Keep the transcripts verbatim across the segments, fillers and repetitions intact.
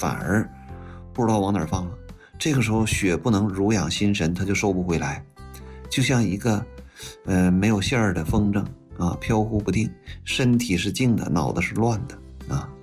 反而不知道往哪儿放了。这个时候血不能濡养心神，它就收不回来，就像一个呃没有线儿的风筝啊，飘忽不定，身体是静的，脑子是乱的啊。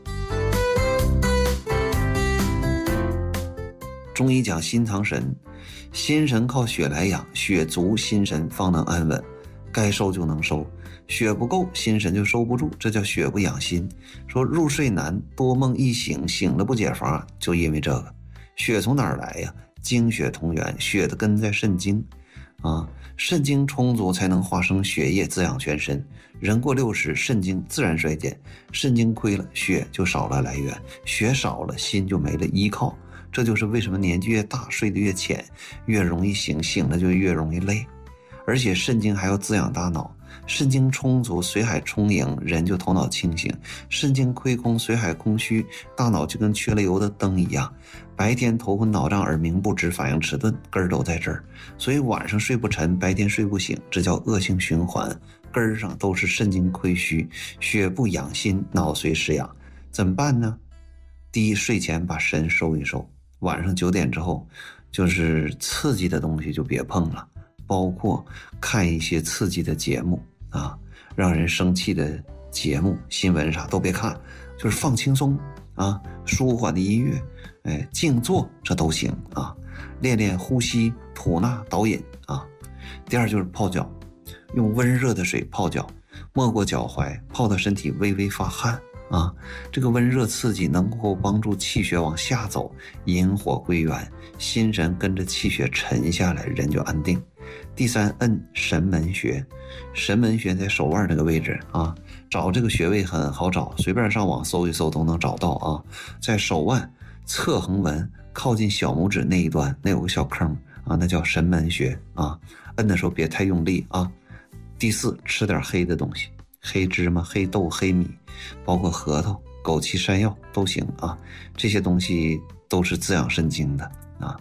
中医讲心藏神，心神靠血来养，血足心神方能安稳，该收就能收，血不够心神就收不住，这叫血不养心。说入睡难，多梦易醒，醒了不解乏，就因为这个。血从哪儿来呀？精血同源，血的根在肾经啊，肾精充足才能化生血液滋养全身。人过六十，肾精自然衰减，肾精亏了，血就少了来源，血少了，心就没了依靠。这就是为什么年纪越大睡得越浅，越容易醒，醒了就越容易累。而且肾精还要滋养大脑，肾精充足，水海充盈，人就头脑清醒；肾精亏空，水海空虚，大脑就跟缺了油的灯一样，白天头昏脑胀，耳鸣不止，反应迟钝，根儿都在这儿。所以晚上睡不沉，白天睡不醒，这叫恶性循环，根儿上都是肾精亏虚，血不养心，脑髓失养。怎么办呢？第一，睡前把神收一收，晚上九点之后就是刺激的东西就别碰了，包括看一些刺激的节目啊，让人生气的节目、新闻啥都别看，就是放轻松啊，舒缓的音乐，哎，静坐这都行啊，练练呼吸、吐纳、导引啊。第二就是泡脚，用温热的水泡脚，没过脚踝，泡到身体微微发汗啊，这个温热刺激能够帮助气血往下走，引火归元，心神跟着气血沉下来，人就安定。第三，摁神门穴，神门穴在手腕这个位置啊，找这个穴位很好找，随便上网搜一搜都能找到啊。在手腕侧横纹靠近小拇指那一端，那有个小坑啊，那叫神门穴啊。摁的时候别太用力啊。第四，吃点黑的东西，黑芝麻、黑豆、黑米，包括核桃、枸杞、山药都行啊，这些东西都是滋养肾精的啊。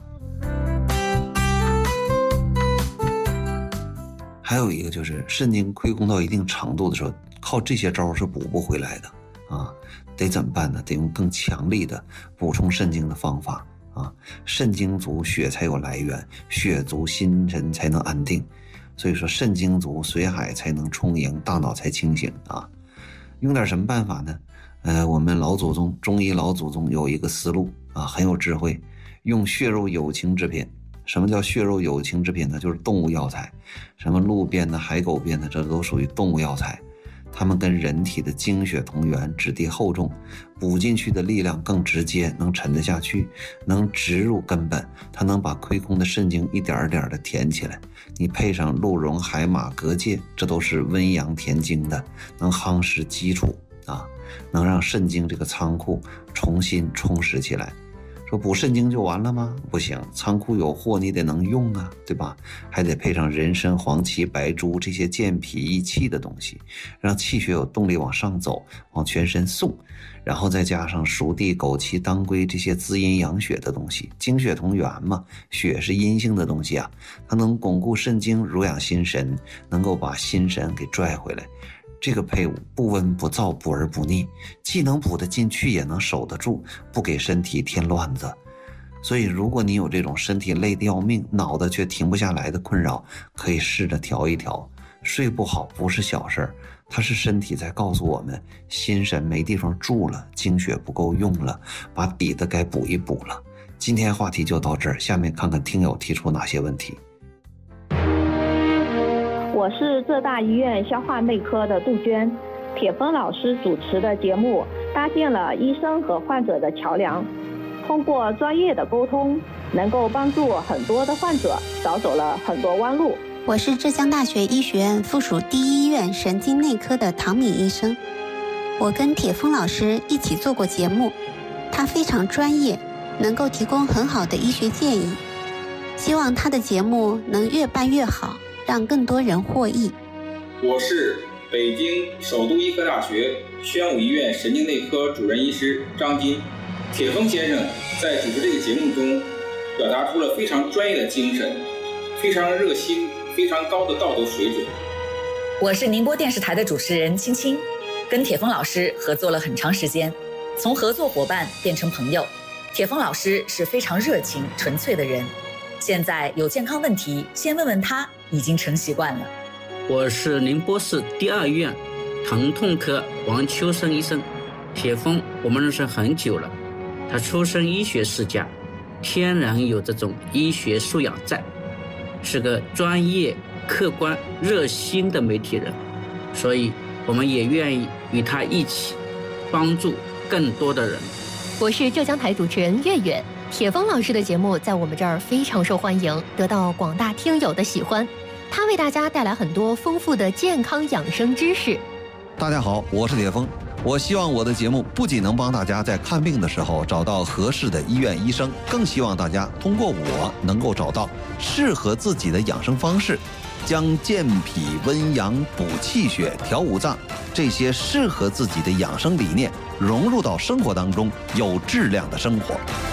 还有一个就是肾精亏空到一定程度的时候，靠这些招是补不回来的啊，得怎么办呢？得用更强力的补充肾精的方法啊。肾精足，血才有来源，血足，心神才能安定。所以说肾精足，水海才能充盈，大脑才清醒啊。用点什么办法呢？呃，我们老祖宗，中医老祖宗有一个思路啊，很有智慧，用血肉有情之品。什么叫血肉有情之品呢？就是动物药材，什么鹿鞭的、海狗鞭的，这都属于动物药材。它们跟人体的精血同源，质地厚重，补进去的力量更直接，能沉得下去，能植入根本，它能把亏空的肾精一点点的填起来。你配上鹿茸、海马、蛤蚧，这都是温阳填精的，能夯实基础啊，能让肾精这个仓库重新充实起来。说补肾精就完了吗？不行，仓库有货你得能用啊，对吧？还得配上人参、黄芪、白术这些健脾益气的东西，让气血有动力往上走，往全身送，然后再加上熟地、枸杞、当归这些滋阴养血的东西，精血同源嘛，血是阴性的东西啊，它能巩固肾精，濡养心神，能够把心神给拽回来。这个配伍不温不燥，补而不腻，既能补得进去，也能守得住，不给身体添乱子。所以如果你有这种身体累得要命，脑袋却停不下来的困扰，可以试着调一调。睡不好不是小事儿，它是身体在告诉我们，心神没地方住了，精血不够用了，把底的该补一补了。今天话题就到这儿，下面看看听友提出哪些问题。 我是浙大医院消化内科的杜鹃，铁峰老师主持的节目搭建了医生和患者的桥梁，通过专业的沟通，能够帮助很多的患者少走了很多弯路。 我是浙江大学医学院附属第一医院神经内科的唐敏医生，我跟铁峰老师一起做过节目，他非常专业，能够提供很好的医学建议，希望他的节目能越办越好，让更多人获益。 我是北京首都医科大学宣武医院神经内科主任医师张金。铁峰先生在主持这个节目中表达出了非常专业的精神，非常热心，非常高的道德水准。 我是宁波电视台的主持人青青，跟铁峰老师合作了很长时间，从合作伙伴变成朋友。 铁峰老师是非常热情纯粹的人，现在有健康问题先问问他已经成习惯了。 我是宁波市第二医院疼痛科王秋生医生。铁峰我们认识很久了，他出身医学世家，天然有这种医学素养在，是个专业客观热心的媒体人，所以我们也愿意与他一起帮助更多的人。 我是浙江台主持人月月。铁峰老师的节目在我们这儿非常受欢迎，得到广大听友的喜欢。他为大家带来很多丰富的健康养生知识。 大家好，我是铁峰。我希望我的节目不仅能帮大家在看病的时候找到合适的医院医生，更希望大家通过我能够找到适合自己的养生方式，将健脾温阳补气血调五脏这些适合自己的养生理念融入到生活当中，有质量的生活。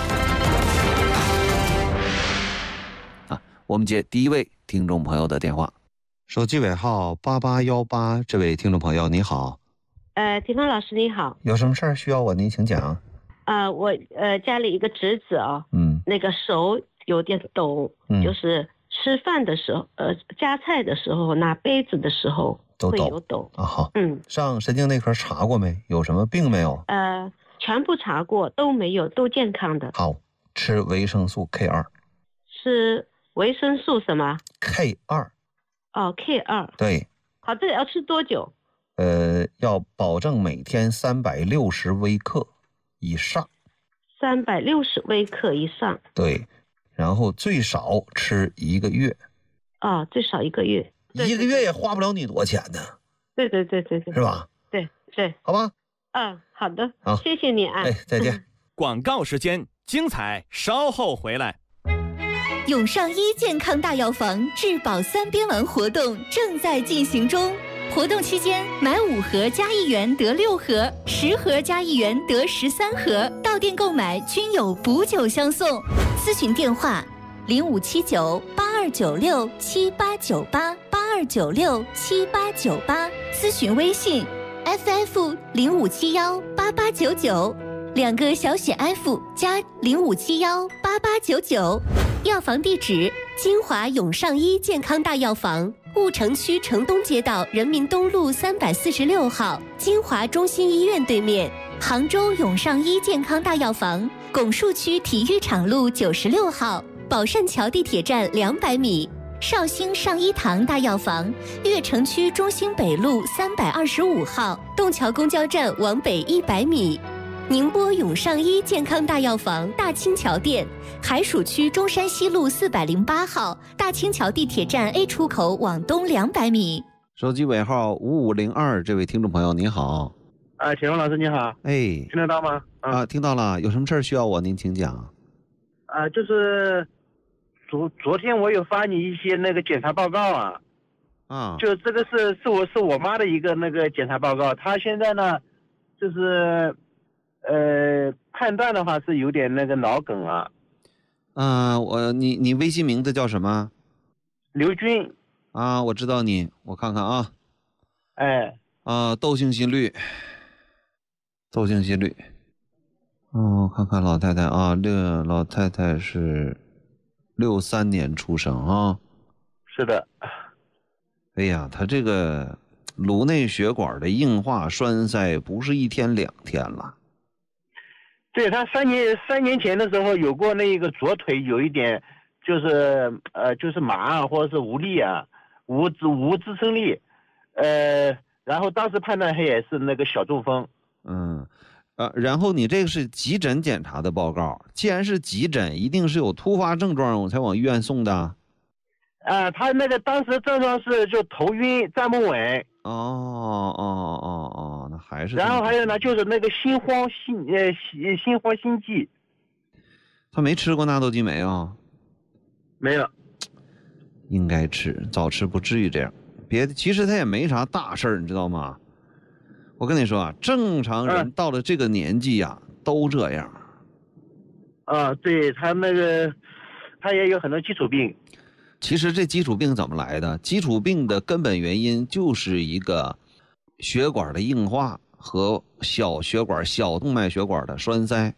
啊，我们接第一位听众朋友的电话，手机尾号八八一八，这位听众朋友你好。 呃，铁峰老师你好， 有什么事儿需要我？您请讲。 呃，我呃家里一个侄子啊、哦， 嗯， 那个手有点抖， 嗯， 就是吃饭的时候，呃，夹菜的时候，拿杯子的时候会有抖啊。好， 嗯， 上神经内科查过没？有什么病没有？ 呃，全部查过都没有，都健康的。 好，吃维生素 K 二。 吃维生素什么 ？K 二。 哦 ，K 二。 对。 好，这个要吃多久？ 呃，要保证每天三百六十微克以上。 三百六十微克以上。 对，然后最少吃一个月。 哦，最少一个月。 一个月也花不了你多钱呢。 对对对对对。 是吧？ 对对。 好吧。 嗯，好的。 好， 谢谢你啊。 哎，再见。 广告时间，精彩稍后回来。 永上医健康大药房质保三边丸活动正在进行中。活动期间，买五盒加一元得六盒，十盒加一元得十三盒，到店购买均有补酒相送。咨询电话：零五七九八二九六七八九八八二九六七八九八。咨询微信 ：F F 零五七幺八八九九，两个小写 F 加零五七幺八八九九。药房地址：金华永上医健康大药房。婺城区城东街道人民东路三百四十六号，金华中心医院对面；杭州永上医健康大药房，拱墅区体育场路九十六号，宝善桥地铁站两百米；绍兴上医堂大药房，越城区中兴北路三百二十五号，洞桥公交站往北一百米；宁波永上医健康大药房大清桥店，海曙区中山西路四百零八号，大清桥地铁站 A 出口往东两百米。 手机尾号五五零二，这位听众朋友你好。 啊，铁峰老师你好。 哎， 听得到吗？ 啊，啊听到了。有什么事儿需要我？您请讲。 啊，就是昨昨天我有发你一些那个检查报告啊。 啊。 就这个是是我是我妈的一个那个检查报告，她现在呢，就是呃判断的话是有点那个脑梗啊。 嗯、呃，我你你微信名字叫什么？ 刘军。 啊，我知道你，我看看啊。 哎。 啊，窦性心律。窦性心律。哦，看看老太太啊，六老太太是六三年出生啊。 是的。 哎呀，她这个颅内血管的硬化栓塞不是一天两天了。 对，他三年三年前的时候有过那个左腿有一点就是呃就是麻啊，或者是无力啊，无支无支撑力，呃，然后当时判断他也是那个小中风。 嗯，呃，然后你这个是急诊检查的报告，既然是急诊，一定是有突发症状我才往医院送的。 啊、呃，他那个当时症状是就头晕站不稳。 哦哦哦哦，那还是。 然后还有呢，就是那个心慌心呃心心慌心悸。 他没吃过纳豆激酶啊？ 没有。 应该吃，早吃不至于这样。别的其实他也没啥大事儿，你知道吗？我跟你说啊，正常人到了这个年纪呀、啊嗯，都这样。 啊，对他那个，他也有很多基础病。 其实这基础病怎么来的？基础病的根本原因就是一个血管的硬化和小血管、小动脉血管的栓塞。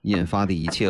引发的一切